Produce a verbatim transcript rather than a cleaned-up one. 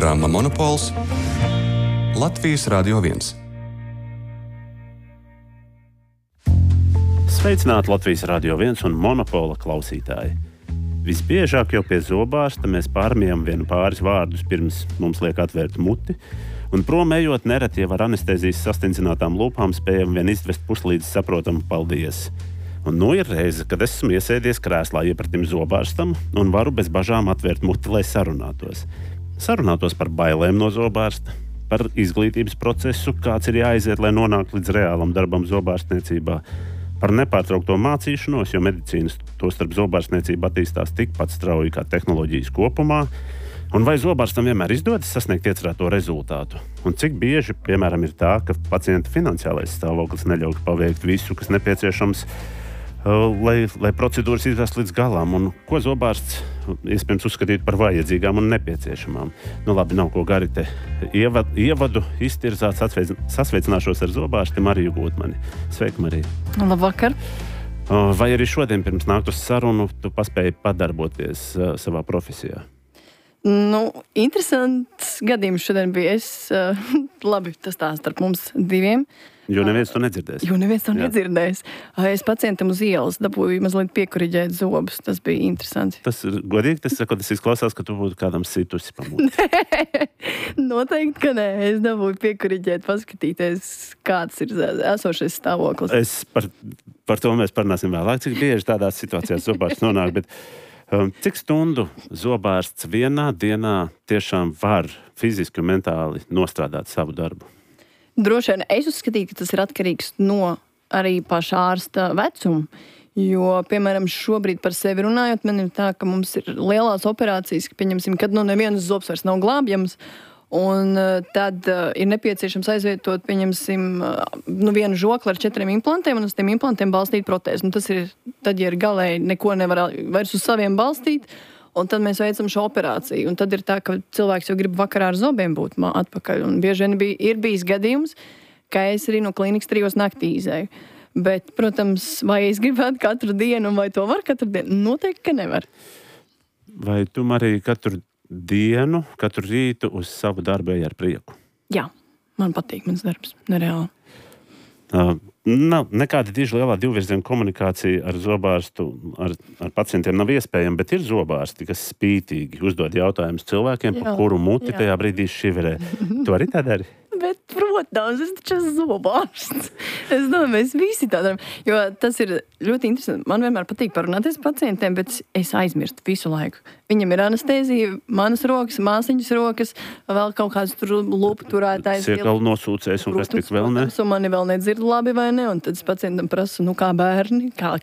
Programma Monopols Latvijas Radio viens. Sveicināti Latvijas Radio viens un Monopola klausītāji. Visbiežāk jau pie zobārsta mēs pārmijam vienu pāris vārdus pirms mums liek atvērt muti, un prom ejot nereti jau ar anestēzijas sastindzinātām lūpām spējam vien izvest puslīdz saprotamu paldies. Un nu ir reize, kad esmu iesēdies krēslā iepratim zobārstam un varu bez bažām atvērt muti, lai sarunātos. Sarunātos par bailēm no zobārsta, par izglītības procesu, kāds ir jāaiziet, lai nonāktu līdz reālam darbam zobārstniecībā, par nepārtraukto mācīšanos, jo medicīnas tostarp zobārstniecība attīstās tikpat strauji kā tehnoloģijas kopumā, un vai zobārstam vienmēr izdodas sasniegt iecerēto rezultātu, un cik bieži, piemēram, ir tā, ka pacienta finansiālais stāvoklis neļauj paveikt visu, kas nepieciešams, lai, lai procedūras izvest līdz galām, un ko zobārsts iespējams uzskatīt par vajadzīgām un nepieciešamām. Nu labi, nav ko gari te ievad, ievadu iztirzāt, sasveic, sasveicināšos ar zobārsti Mariju Gūtmani. Sveika, Marija. Labvakar. Vai arī šodien pirms nākt uz sarunu tu paspēji padarboties uh, savā profesijā? Nu, interesants gadījums šodien bija. Es, uh, labi, tas tā starp mums diviem. Jo neviens to nedzirdēs. Jo neviens to nedzirdēs. Es pacientam uz ielas dabūju mazliet piekuriģēt zobus. Tas bija interesanti. Tas ir godīgi, tas, saka, tas izklausās, ka tu būtu kādam situsi pamūti. Noteikti, ka nē. Es dabūju piekuriģēt, paskatīties, kāds ir esošais stāvoklis. Es par, par to mēs parunāsim vēlāk, cik bieži tādās situācijās zobārsts nonāk, bet um, cik stundu zobārsts vienā dienā tiešām var fiziski un mentāli nostrādāt savu darbu? Droši vien es uzskatīju, ka tas ir atkarīgs no arī pašā ārsta vecuma. Jo, piemēram, šobrīd par sevi runājot, man ir tā, ka mums ir lielās operācijas, ka, pieņemsim, kad nu nevienas zobs vairs nav glābjams, un tad uh, ir nepieciešams aizvietot, pieņemsim, uh, nu, vienu žokli ar četriem implantiem, un uz tiem implantiem balstīt protēzi. Nu, tas ir, tad, ja ir galēji neko nevar vairs uz saviem balstīt, un tad mēs veicam šo operāciju. Un tad ir tā, ka cilvēks jau grib vakarā ar zobiem būt atpakaļ. Un bieži vien bija, ir bijis gadījums, ka es arī no klīnikas trijos naktī izēju. Bet, protams, vai es gribētu katru dienu, vai to var katru dienu? Noteikti, ka nevar. Vai tu, Marija, katru dienu, katru rītu uz savu darbu ej ar prieku? Jā, man patīk mans darbs, nereāli. Uh, nav, nekāda diži lielā divvirziena komunikācija ar zobārstu, ar, ar pacientiem nav iespējama, bet ir zobārsti, kas spītīgi uzdod jautājumus cilvēkiem, jā, pa kuru muti jā. Tajā brīdī šiverē. Tu arī tā dari? Bet, protams, es taču esmu zobārsts. Es domāju, mēs visi tā darām. Jo tas ir ļoti interesanti. Man vienmēr patīk parunāties ar pacientiem, bet es aizmirstu visu laiku. Viņam ir anestēzija, manas rokas, māsiņas rokas, vēl kaut kāds tur lupu turētājs. Siekalu nosūcējs un kas tik vēl ne. Un mani vēl nedzird labi vai ne. Un tad es pacientam prasu, nu kā bērni, kā,